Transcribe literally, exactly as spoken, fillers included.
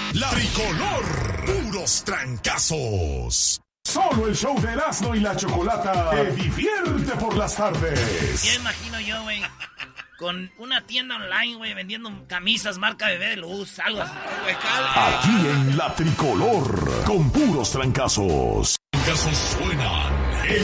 La Tricolor, puros trancazos. Solo el show de Erasmo y la Chocolata te divierte por las tardes. Ya imagino yo, güey, con una tienda online, güey, vendiendo camisas marca Bebé de Luz, algo así. Aquí en La Tricolor, con puros trancazos. Trancazos suenan